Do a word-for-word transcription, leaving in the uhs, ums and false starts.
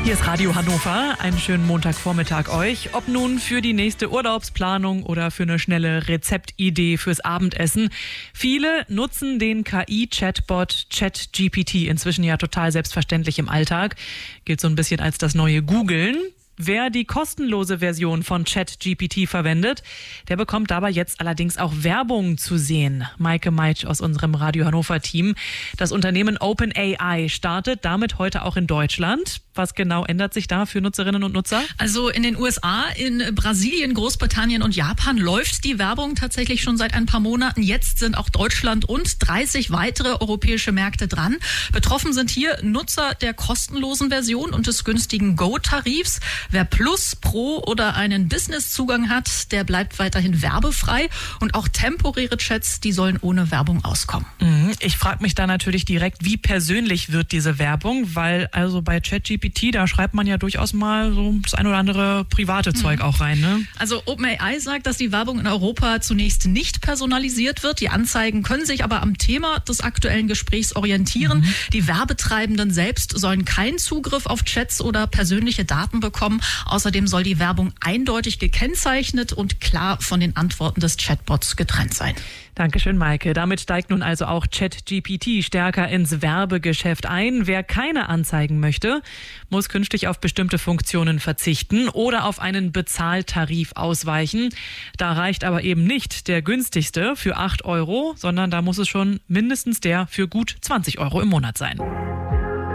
Hier ist Radio Hannover. Einen schönen Montagvormittag euch. Ob nun für die nächste Urlaubsplanung oder für eine schnelle Rezeptidee fürs Abendessen. Viele nutzen den K I-Chatbot ChatGPT inzwischen ja total selbstverständlich im Alltag. Gilt so ein bisschen als das neue Googlen. Wer die kostenlose Version von ChatGPT verwendet, der bekommt dabei jetzt allerdings auch Werbung zu sehen. Maike Meitsch aus unserem Radio Hannover-Team. Das Unternehmen OpenAI startet damit heute auch in Deutschland. Was genau ändert sich da für Nutzerinnen und Nutzer? Also in den U S A, in Brasilien, Großbritannien und Japan läuft die Werbung tatsächlich schon seit ein paar Monaten. Jetzt sind auch Deutschland und dreißig weitere europäische Märkte dran. Betroffen sind hier Nutzer der kostenlosen Version und des günstigen Go-Tarifs. Wer Plus, Pro oder einen Business-Zugang hat, der bleibt weiterhin werbefrei. Und auch temporäre Chats, die sollen ohne Werbung auskommen. Ich frage mich da natürlich direkt, wie persönlich wird diese Werbung? Weil also bei ChatGPT, da schreibt man ja durchaus mal so das ein oder andere private Zeug auch rein, ne? Also OpenAI sagt, dass die Werbung in Europa zunächst nicht personalisiert wird. Die Anzeigen können sich aber am Thema des aktuellen Gesprächs orientieren. Mhm. Die Werbetreibenden selbst sollen keinen Zugriff auf Chats oder persönliche Daten bekommen. Außerdem soll die Werbung eindeutig gekennzeichnet und klar von den Antworten des Chatbots getrennt sein. Dankeschön, Maike. Damit steigt nun also auch ChatGPT stärker ins Werbegeschäft ein. Wer keine Anzeigen möchte, muss künftig auf bestimmte Funktionen verzichten oder auf einen Bezahltarif ausweichen. Da reicht aber eben nicht der günstigste für acht Euro, sondern da muss es schon mindestens der für gut zwanzig Euro im Monat sein.